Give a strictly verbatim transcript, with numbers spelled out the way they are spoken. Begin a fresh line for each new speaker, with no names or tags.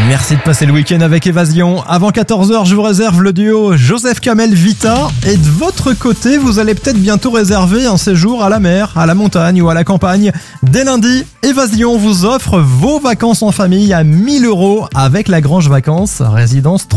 Merci de passer le week-end avec Évasion. Avant quatorze heures, je vous réserve le duo Joseph Kamel Vita. Et de votre côté, vous allez peut-être bientôt réserver un séjour à la mer, à la montagne ou à la campagne. Dès lundi, Évasion vous offre vos vacances en famille à mille euros avec la Grange Vacances, résidence